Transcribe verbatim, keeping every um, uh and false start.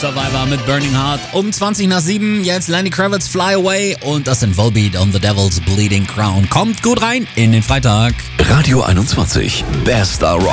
Survivor mit Burning Heart. Um zwanzig nach sieben, jetzt Lenny Kravitz Fly Away und das sind Volbeat on the Devil's Bleeding Crown. Kommt gut rein in den Freitag. Radio einundzwanzig, Best Star Rock.